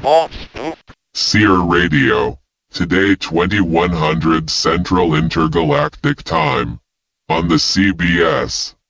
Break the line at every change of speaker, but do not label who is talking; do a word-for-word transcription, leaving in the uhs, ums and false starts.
Seer Radio. Today twenty-one hundred Central Intergalactic Time. On the C B S.